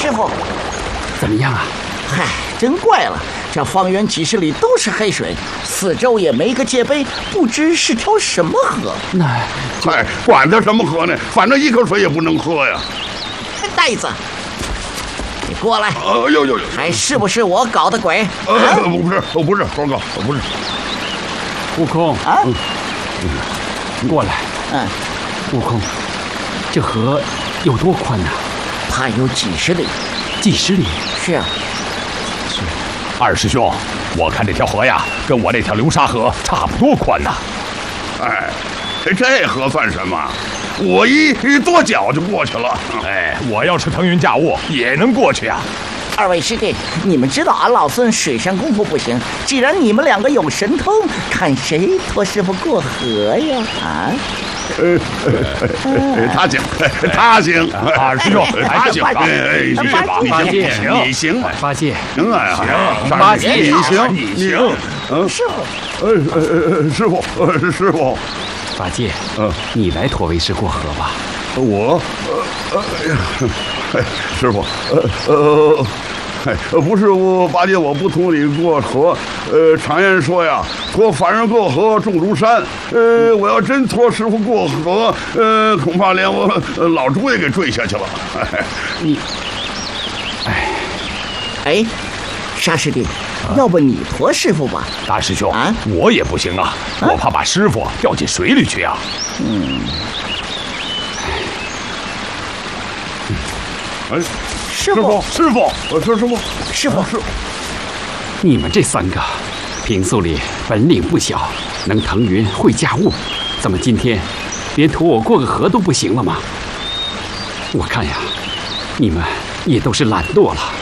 师傅， 怎么样啊？ 嗨，真怪了，这方圆几十里都是黑水，四周也没个界碑，不知是条什么河。 那， 嗨，管它什么河呢？反正一口水也不能喝呀。 呆子，你过来！ 呦， 还是不是我搞的鬼？ 不是，报告，不是。 悟空啊， 过来。悟空，这河有多宽呢？ 怕有几十里。 几十里？ 是啊。 二师兄，我看这条河呀，跟我那条流沙河差不多宽呐。 哎，这河算什么？我一跺脚就过去了。 哎，我要是腾云驾雾，也能过去啊。 二位师弟，你们知道俺老孙水上功夫不行，既然你们两个有神通，看谁托师傅过河呀？啊？ 他行， 二师兄，他行， 你行， 八戒， 行， 八戒， 你行， 师傅， 师傅， 八戒，你来驮为师过河吧。 我，师傅，不是我八戒，我不同你过河。常言说呀，托凡人过河重如山。我要真托师傅过河，恐怕连我老猪也给坠下去了。 你， 哎，沙师弟，要不你驮师傅吧？ 大师兄， 啊， 我也不行啊，我怕把师傅掉进水里去啊。 师傅， 师傅， 你们这三个，平素里本领不小，能腾云会驾雾，怎么今天连驮我过个河都不行了吗？我看呀，你们也都是懒惰了。